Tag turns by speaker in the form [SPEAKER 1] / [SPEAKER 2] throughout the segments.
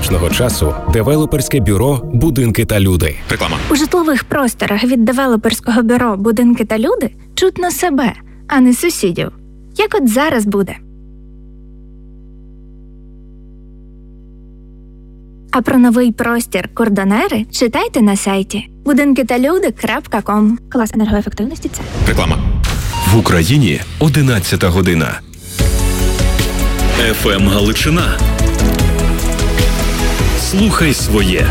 [SPEAKER 1] поточного часу девелоперське бюро «Будинки та люди».
[SPEAKER 2] Реклама.
[SPEAKER 3] У житлових просторах від девелоперського бюро «Будинки та люди» чутно себе, а не сусідів. Як от зараз буде. А про новий простір «Кордонери» читайте на сайті budinkitalude.com. Клас енергоефективності – це.
[SPEAKER 2] Реклама.
[SPEAKER 4] В Україні 11 година.
[SPEAKER 5] ФМ Галичина. Слухай своє.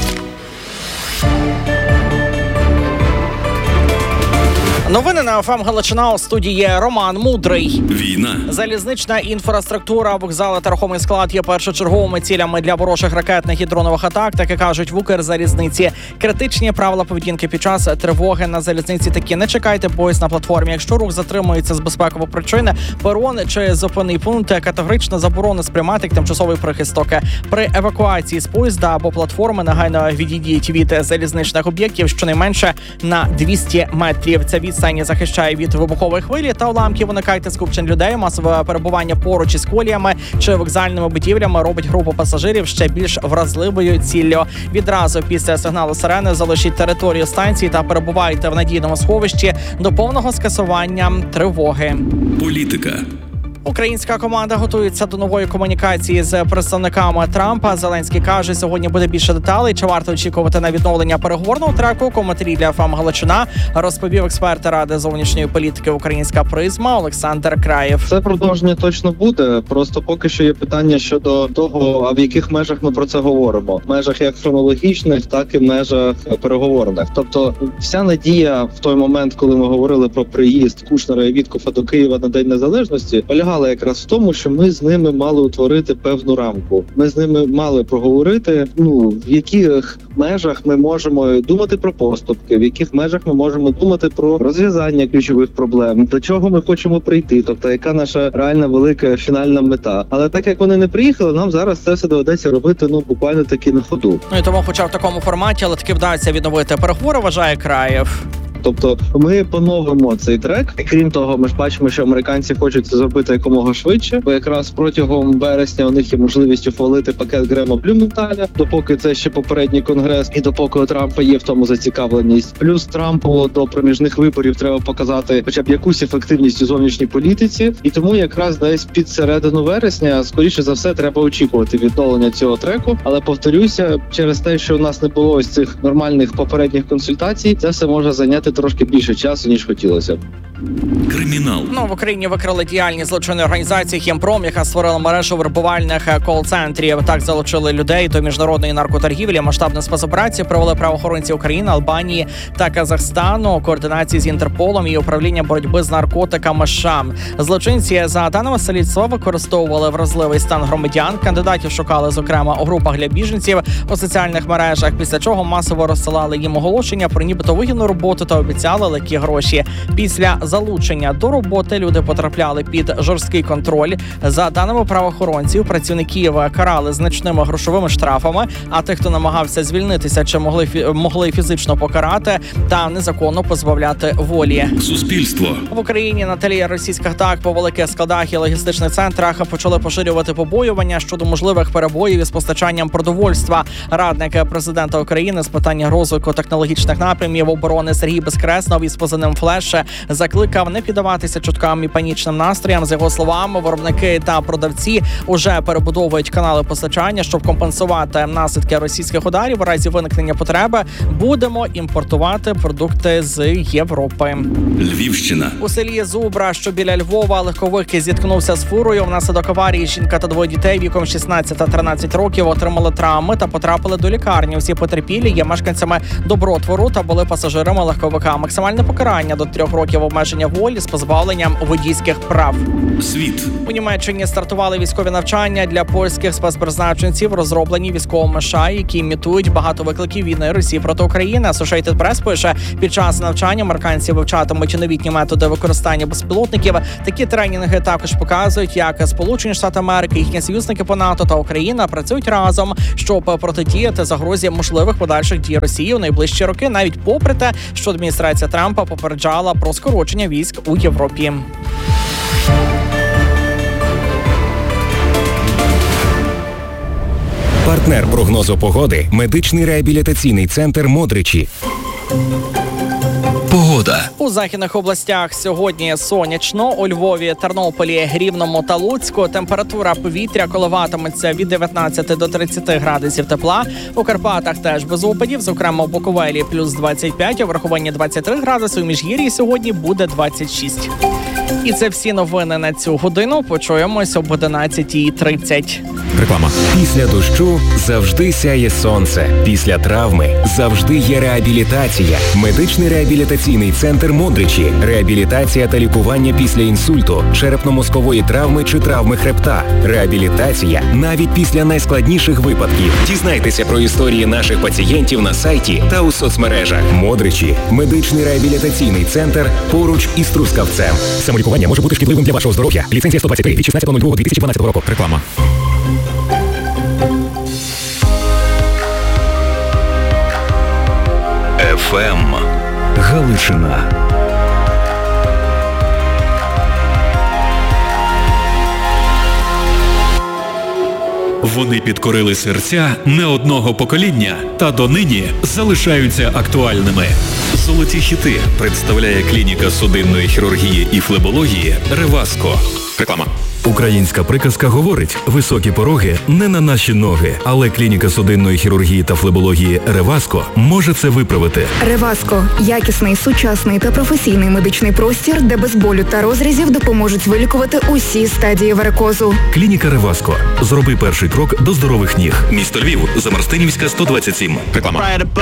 [SPEAKER 6] Новини на ФМ Галичина. У студії Роман Мудрий.
[SPEAKER 5] Війна.
[SPEAKER 6] Залізнична інфраструктура, вокзали та рухомий склад є першочерговими цілями для ворожих ракетних і дронових атак, так і кажуть в Укрзалізниці. Критичні правила поведінки під час тривоги на залізниці такі: не чекайте поїзд на платформі. Якщо рух затримується з безпекової причини, перон чи зупинний пункт категорично заборонено сприймати як тимчасовий прихисток. При евакуації з поїзда або платформи негайно відійдіть від залізничних об'єктів щонайменше на 200 метрів. Ця відстань захищає від вибухової хвилі та уламків. Уникайте скупчень людей. Масове перебування поруч із коліями чи вокзальними будівлями робить групу пасажирів ще більш вразливою ціллю. Відразу після сигналу сирени залишіть територію станції та перебувайте в надійному сховищі до повного скасування тривоги.
[SPEAKER 5] Політика.
[SPEAKER 6] Українська команда готується до нової комунікації з представниками Трампа. Зеленський каже, сьогодні буде більше деталей. Чи варто очікувати на відновлення переговорного треку? Коментарі для ФМ Галичина розповів експерт Ради зовнішньої політики «Українська призма» Олександр Краєв.
[SPEAKER 7] Це продовження точно буде. Просто поки що є питання щодо того, а в яких межах ми про це говоримо. В межах як хронологічних, так і в межах переговорних. Тобто вся надія в той момент, коли ми говорили про приїзд Кушнера і Віткофа до Києва на День Незалежності, полягала якраз в тому, що ми з ними мали утворити певну рамку. Ми з ними мали проговорити, в яких межах ми можемо думати про поступки, в яких межах ми можемо думати про розв'язання ключових проблем, до чого ми хочемо прийти, тобто яка наша реальна велика фінальна мета. Але так як вони не приїхали, нам зараз це все доведеться робити, буквально таки на ходу.
[SPEAKER 6] І тому, хоча в такому форматі, але таки вдасться відновити переговори, вважає Краєв.
[SPEAKER 7] Тобто ми поновимо цей трек. Крім того, ми ж бачимо, що американці хочуть це зробити якомога швидше, бо якраз протягом вересня у них є можливість ухвалити пакет Грема Блюменталя, допоки це ще попередній конгрес, і допоки у Трампа є в тому зацікавленість. Плюс Трампу до проміжних виборів треба показати хоча б якусь ефективність у зовнішній політиці, і тому якраз десь під середину вересня, скоріше за все, треба очікувати відновлення цього треку. Але повторюся, через те, що у нас не було ось цих нормальних попередніх консультацій, це все може зайняти трошки більше часу, ніж хотілося б.
[SPEAKER 5] Кримінал.
[SPEAKER 6] В Україні викрили діяльність злочинної організації «Хімпром», яка створила мережу вербувальних кол-центрів. Так залучили людей до міжнародної наркоторгівлі. Масштабну спецоперацію провели правоохоронці України, Албанії та Казахстану, координації з Інтерполом і управління боротьби з наркотиками США. Злочинці, за даними слідства, використовували вразливий стан громадян. Кандидатів шукали, зокрема, у групах для біженців у соціальних мережах, після чого масово розсилали їм оголошення про нібито вигідну роботу та обіцяли легкі гроші. Після залучення до роботи люди потрапляли під жорсткий контроль. За даними правоохоронців, працівників карали значними грошовими штрафами, а тих, хто намагався звільнитися чи могли фізично покарати та незаконно позбавляти волі.
[SPEAKER 5] Суспільство.
[SPEAKER 6] В Україні на тлі російських атак по великих складах і логістичних центрах почали поширювати побоювання щодо можливих перебоїв із постачанням продовольства. Радник президента України з питань розвитку технологічних напрямів оборони Сергій Безкреснов із позивним «Флеш» закликав не піддаватися чуткам і панічним настроям. За його словами, виробники та продавці уже перебудовують канали постачання, щоб компенсувати наслідки російських ударів. У разі виникнення потреби будемо імпортувати продукти з Європи.
[SPEAKER 5] Львівщина.
[SPEAKER 6] У селі Зубра, що біля Львова, легковик зіткнувся з фурою. Внаслідок аварії жінка та двоє дітей віком 16 та 13 років отримали травми та потрапили до лікарні. Всі потерпілі є мешканцями Добротвору та були пасажирами легковика. Максимальне покарання до 3 років обмеження волі з позбавленням водійських прав.
[SPEAKER 5] Світ.
[SPEAKER 6] У Німеччині стартували військові навчання для польських спецпризначенців, розроблені військовими США, які імітують багато викликів війни Росії проти України. Associated Press пише, під час навчання американці вивчатимуть новітні методи використання безпілотників. Такі тренінги також показують, як Сполучені Штати Америки, їхні союзники по НАТО та Україна працюють разом, щоб протидіяти загрозі можливих подальших дій Росії у найближчі роки, навіть попри те, що адміністрація Трампа попереджала про скорочення військ у Європі.
[SPEAKER 1] Партнер прогнозу погоди – медичний реабілітаційний центр «Модричі».
[SPEAKER 4] Погода.
[SPEAKER 6] У західних областях сьогодні сонячно. У Львові, Тернополі, Рівному та Луцьку температура повітря коливатиметься від 19 до 30 градусів тепла. У Карпатах теж без опадів, зокрема у Буковелі плюс 25, у Верховині 23 градуси, у Міжгір'ї сьогодні буде 26. І це всі новини на цю годину. Почуємось об 11:30.
[SPEAKER 1] Реклама. Після дощу завжди сяє сонце. Після травми завжди є реабілітація. Медичний реабілітаційний центр «Модричі». Реабілітація та лікування після інсульту, черепно-мозкової травми чи травми хребта. Реабілітація навіть після найскладніших випадків. Дізнайтеся про історії наших пацієнтів на сайті та у соцмережах. «Модричі» – медичний реабілітаційний центр поруч із Трускавцем. Самолікування може бути шкідливим для вашого здоров'я. Ліцензія 123 від 16.02.2012 року. Реклама.
[SPEAKER 4] ФМ Галичина.
[SPEAKER 5] Вони підкорили серця не одного покоління та донині залишаються актуальними. Золоті хіти представляє клініка судинної хірургії і флебології «Реваско».
[SPEAKER 4] Реклама. Українська приказка говорить: високі пороги не на наші ноги, але клініка судинної хірургії та флебології «Реваско» може це виправити.
[SPEAKER 2] Реваско – якісний, сучасний та професійний медичний простір, де без болю та розрізів допоможуть вилікувати усі стадії варикозу.
[SPEAKER 4] Клініка «Реваско». Зроби перший крок до здорових ніг. Місто Львів, Замарстинівська, 127. Реклама.